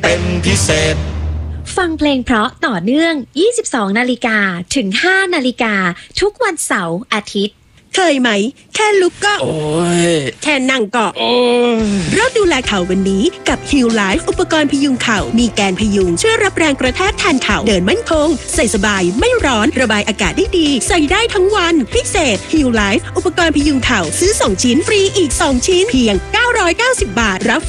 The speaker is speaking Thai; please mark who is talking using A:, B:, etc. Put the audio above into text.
A: เป็นพิเศษ
B: ฟังเพลงเพราะต่อเนื่อง 22 นาฬิกาถึง 5 นาฬิกาทุกวันเสาร์อาทิตย์
C: เคยไหมแค่ลุกก็
A: โอ้ย
C: แค่นั่งก็
A: โอ้ย
C: เริ่มดูแลเข่าวันนี้กับ Heal Life อุปกรณ์พยุงเข่ามีแกนพยุงช่วยรับแรงกระแทกแทนเข่าเดินมั่นคงใส่สบายไม่ร้อนระบายอากาศได้ดีใส่ได้ทั้งวันพิเศษ Heal Life อุปกรณ์พยุงเข่าซื้อ2ชิ้นฟรีอีก2ชิ้นเพียง990 บาทรับ